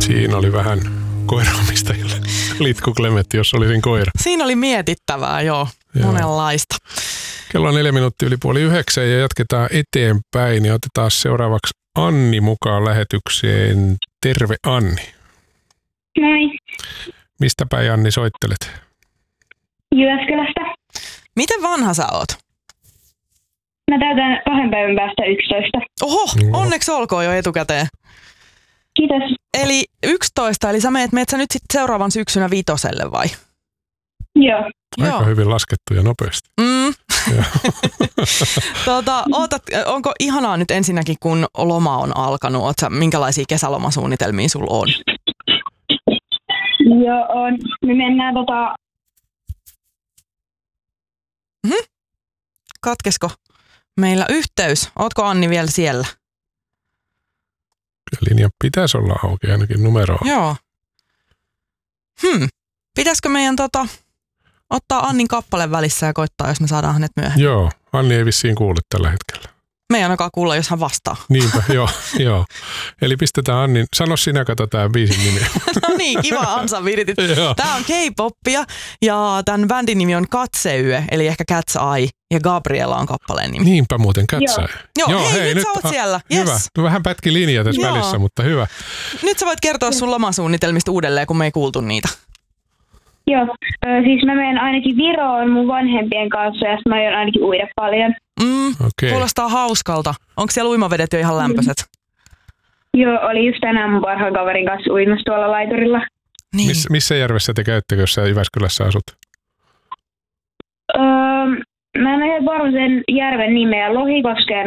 Siinä oli vähän koiraomistajille. Litku Klemetti, jos olisin koira. Siinä oli mietittävää, joo. Monenlaista. Kello on 4 minuuttia yli 8:30 ja jatketaan eteenpäin. Ja otetaan seuraavaksi Anni mukaan lähetykseen. Terve Anni. Moi. Mistä päin Anni soittelet? Jyväskylästä. Miten vanha sä oot? Mä täytän 2 päivän päästä 11. Oho, onneksi olkoon jo etukäteen. Kiitos. Eli 11, eli sä meet sä nyt sitten seuraavan syksynä 5 vai? Joo. Aika hyvin laskettu ja nopeasti. Onko ihanaa nyt ensinnäkin, kun loma on alkanut? Minkälaisia kesälomasuunnitelmia sulla on? Joo, on. Me mennään Katkesko meillä yhteys? Ootko Anni vielä siellä? Linja pitäisi olla auki, ainakin numeroa. Joo. Pitäisikö meidän ottaa Annin kappale välissä ja koittaa, jos me saadaan hänet myöhemmin? Joo, Anni ei vissiin kuule tällä hetkellä. Me ei ainakaan kuulla, jos hän vastaa. Niinpä, joo. Eli pistetään Annin, sano sinä, kato tämän biisin nimi. No niin, kiva Ansa viritit. Tää on K-poppia ja tämän bändin nimi on Katseyö, eli ehkä Cat's Eye, ja Gabriela on kappaleen nimi. Niinpä muuten, Cat's Eye. Joo, hei, nyt sä oot siellä. Hyvä, vähän pätki linja tässä välissä, mutta hyvä. Nyt sä voit kertoa sun lomasuunnitelmista uudelleen, kun me ei kuultu niitä. Joo, siis mä menen ainakin Viroon mun vanhempien kanssa ja mä aion ainakin uida paljon. Kuulostaa hauskalta. Onko siellä uimavedet jo ihan lämpöiset? Joo, oli just tänään mun parhaan kaverin kanssa uimassa tuolla laiturilla. Niin. Missä järvessä te käytte, jos sä Jyväskylässä asut? Mä en ole varma sen järven nimeä. Lohikosken